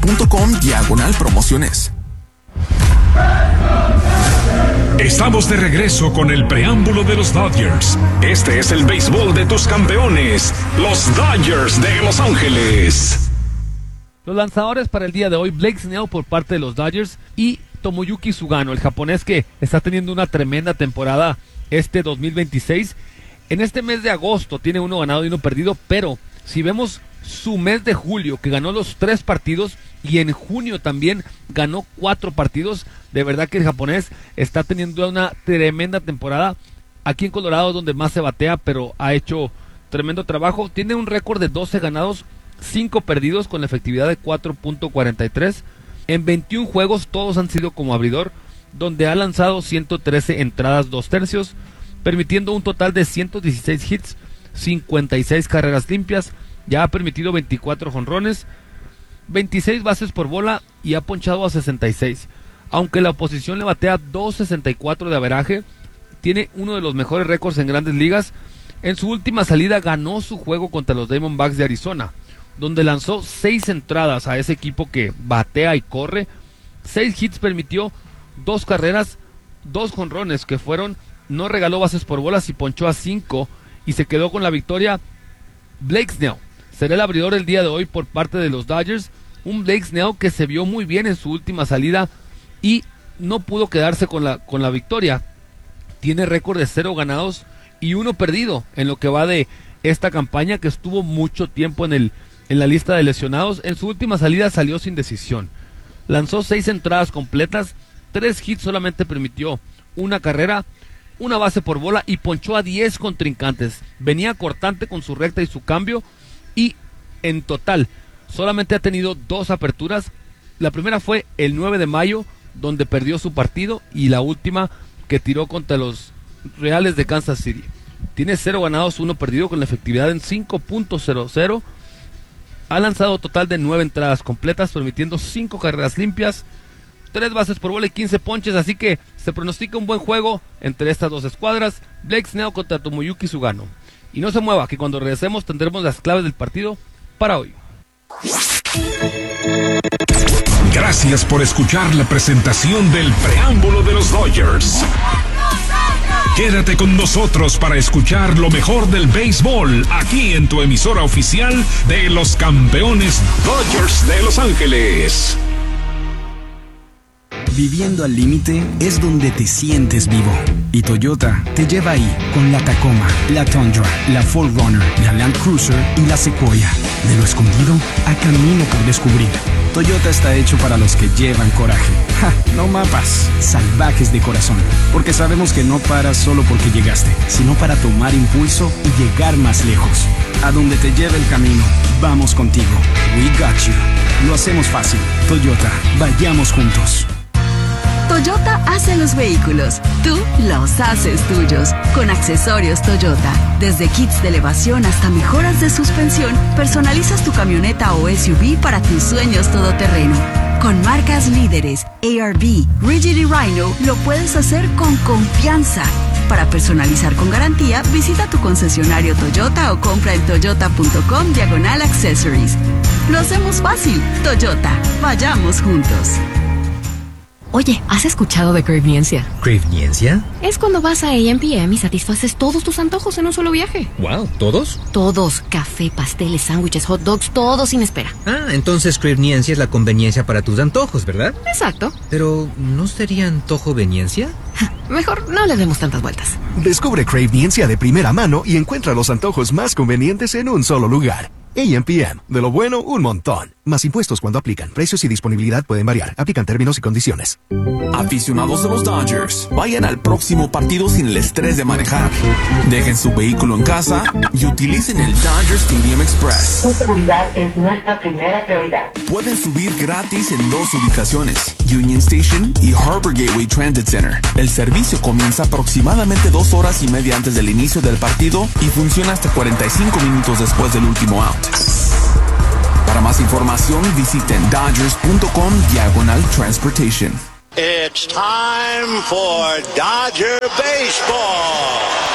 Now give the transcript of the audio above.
dodgers.com/promociones. Estamos de regreso con el preámbulo de los Dodgers. Este es el béisbol de tus campeones, los Dodgers de Los Ángeles. Los lanzadores para el día de hoy: Blake Snell por parte de los Dodgers y Tomoyuki Sugano, el japonés que está teniendo una tremenda temporada 2026. En este mes de agosto tiene 1 ganado y 1 perdido, pero si vemos su mes de julio, que ganó los 3 partidos, y en junio también ganó 4 partidos, de verdad que el japonés está teniendo una tremenda temporada. Aquí en Colorado es donde más se batea, pero ha hecho tremendo trabajo. Tiene un récord de 12 ganados, 5 perdidos, con la efectividad de 4.43. En 21 juegos todos han sido como abridor, donde ha lanzado 113 entradas 2/3, permitiendo un total de 116 hits, 56 carreras limpias. Ya ha permitido 24 jonrones, 26 bases por bola y ha ponchado a 66. Aunque la oposición le batea 2.64 de averaje, tiene uno de los mejores récords en Grandes Ligas. En su última salida ganó su juego contra los Diamondbacks de Arizona, donde lanzó 6 entradas a ese equipo que batea y corre. 6 hits permitió, 2 carreras, 2 jonrones que fueron, no regaló bases por bolas y ponchó a 5 y se quedó con la victoria. Blake Snell será el abridor el día de hoy por parte de los Dodgers. Un Blake Snell que se vio muy bien en su última salida y no pudo quedarse con la victoria. Tiene récord de 0 ganados y 1 perdido en lo que va de esta campaña, que estuvo mucho tiempo en la lista de lesionados. En su última salida salió sin decisión. Lanzó 6 entradas completas, 3 hits, solamente permitió 1 carrera, 1 base por bola y ponchó a 10 contrincantes. Venía cortante con su recta y su cambio, y en total solamente ha tenido 2 aperturas. La primera fue el 9 de mayo, donde perdió su partido, y la última que tiró contra los Reales de Kansas City. Tiene 0 ganados, 1 perdido, con la efectividad en 5.00. Ha lanzado total de 9 entradas completas, permitiendo 5 carreras limpias, 3 bases por bola y 15 ponches, así que se pronostica un buen juego entre estas dos escuadras. Blake Snell contra Tomoyuki Sugano. Y no se mueva, que cuando regresemos tendremos las claves del partido para hoy. Gracias por escuchar la presentación del preámbulo de los Dodgers. Quédate con nosotros para escuchar lo mejor del béisbol aquí en tu emisora oficial de los campeones Dodgers de Los Ángeles. Viviendo al límite es donde te sientes vivo. Y Toyota te lleva ahí con la Tacoma, la Tundra, la 4Runner, la Land Cruiser y la Sequoia. De lo escondido a camino por descubrir. Toyota está hecho para los que llevan coraje. ¡Ja! No mapas, salvajes de corazón. Porque sabemos que no paras solo porque llegaste, sino para tomar impulso y llegar más lejos. A donde te lleve el camino, vamos contigo. We got you. Lo hacemos fácil. Toyota, vayamos juntos. Toyota hace los vehículos, tú los haces tuyos. Con accesorios Toyota, desde kits de elevación hasta mejoras de suspensión, personalizas tu camioneta o SUV para tus sueños todoterreno. Con marcas líderes, ARB, Rigid y Rhino, lo puedes hacer con confianza. Para personalizar con garantía, visita tu concesionario Toyota o compra en toyota.com/accessories. Lo hacemos fácil. Toyota, vayamos juntos. Oye, ¿has escuchado de Craveniencia? ¿Craveniencia? Es cuando vas a A&PM y satisfaces todos tus antojos en un solo viaje. Wow, ¿todos? Todos. Café, pasteles, sándwiches, hot dogs, todo sin espera. Ah, entonces Craveniencia es la conveniencia para tus antojos, ¿verdad? Exacto. Pero, ¿no sería antojoveniencia? Mejor no le demos tantas vueltas. Descubre Craveniencia de primera mano y encuentra los antojos más convenientes en un solo lugar. A&PM, de lo bueno, un montón. Más impuestos cuando aplican. Precios y disponibilidad pueden variar. Aplican términos y condiciones. Aficionados de los Dodgers, vayan al próximo partido sin el estrés de manejar. Dejen su vehículo en casa y utilicen el Dodger Stadium Express. Su seguridad es nuestra primera prioridad. Pueden subir gratis en 2 ubicaciones, Union Station y Harbor Gateway Transit Center. El servicio comienza aproximadamente 2 horas y media antes del inicio del partido y funciona hasta 45 minutos después del último out. Para más información, visiten dodgers.com/transportation. It's time for Dodger Baseball.